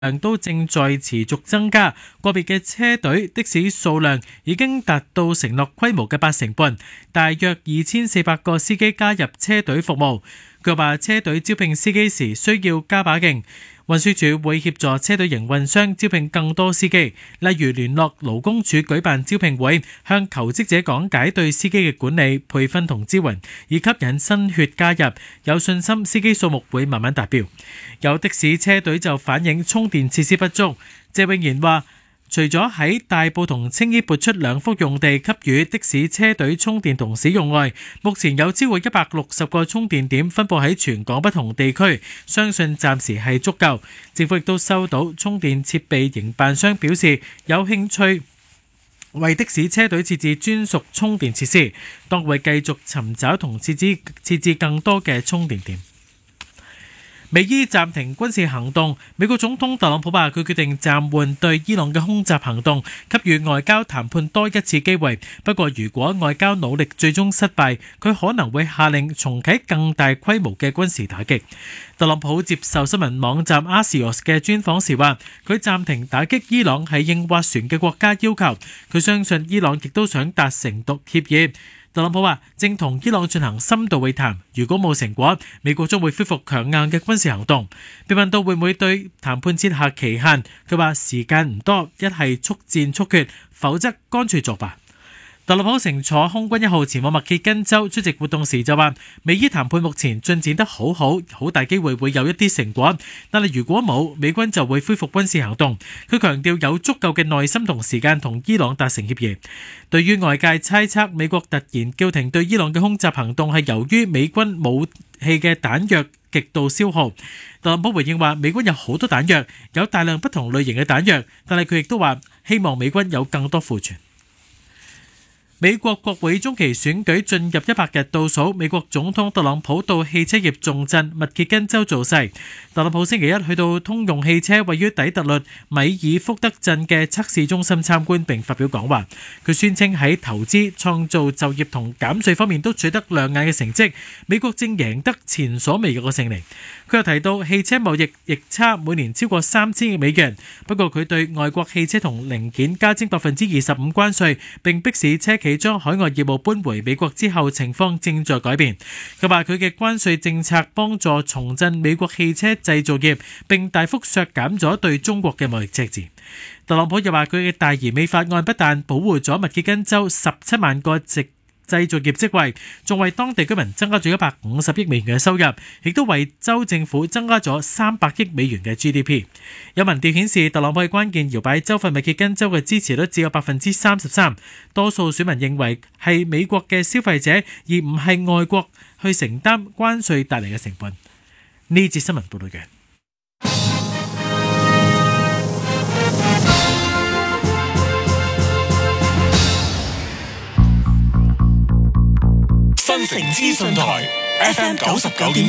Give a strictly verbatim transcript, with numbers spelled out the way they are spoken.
量都正在持續增加，個別嘅車隊的士數量已經達到承諾規模嘅八成半，大約二千四百個司機加入車隊服務。佢話車隊招聘司機時需要加把勁，運輸署會協助車隊營運商招聘更多司機，例如聯絡勞工處舉辦招聘會，向求職者講解對司機嘅管理、培訓同支援，以吸引新血加入。有信心司機數目會慢慢達標。有的士車隊就反映充電設施不足。謝永賢話，除咗喺大埔同青衣撥出兩幅用地給予的士車隊充電同使用外，目前有超過一百六十個充電點分佈喺全港不同地區，相信暫時係足夠。政府亦都收到充電設備營辦商表示有興趣為的士車隊設置專屬充電設施，當會繼續尋找同設置設置更多嘅充電點。美伊暫停軍事行動，美國總統特朗普話佢決定暫緩對伊朗嘅空襲行動，給予外交談判多一次機會。不過如果外交努力最終失敗，佢可能會下令重啟更大規模嘅軍事打擊。特朗普接受新聞網站 Axios 嘅專訪時話，佢暫停打擊伊朗係應斡旋嘅國家要求，佢相信伊朗亦都想達成獨協議。特朗普話正同伊朗進行深度會談，如果冇成果，美國將會恢復強硬嘅軍事行動。被問到會唔會對談判設下期限，佢話時間唔多，一係速戰速決，否則乾脆作罷。特朗普乘坐空軍一號前往密歇根州出席活動時就話，美伊談判目前進展得好好，好大機會會有一啲成果，但係如果冇，美軍就會恢復軍事行動。佢強調有足夠嘅耐心同時間同伊朗達成協議。對於外界猜測美國突然叫停對伊朗嘅空襲行動係由於美軍武器嘅彈藥極度消耗，特朗普回應話美軍有好多彈藥，有大量不同類型嘅彈藥，但係佢亦都話希望美軍有更多庫存。美國國會中期選舉進入一百日倒數，美國總統特朗普到汽車業重鎮密歇根州造勢。特朗普星期一去到通用汽車位於底特律米爾福德鎮嘅測試中心參觀並發表講話。佢宣稱喺投資、創造就業同減稅方面都取得亮眼嘅成績，美國正贏得前所未有嘅勝利。佢又提到汽車貿易逆差每年超過三千億美元，不過佢對外國汽車同零件加徵百分之二十五關稅，並迫使車企將海外業務搬回美國之後，情況正在改變。佢話佢嘅關稅政策幫助重振美國汽車製造業，並大幅削減咗對中國嘅貿易赤字。特朗普又話佢嘅大而美法案不但保護咗密歇根州十七萬個直製造業職位，仲為當地居民增加咗一百五十億美元嘅收入，亦都為州政府增加咗三百億美元嘅 G D P。有民調顯示，特朗普喺關鍵搖擺州份密歇根州嘅支持率只有百分之三十三，多數選民認為係美國嘅消費者，而唔係外國去承擔關稅帶嚟嘅成本。呢節新聞報道嘅。 新城資訊台 F M 九十九點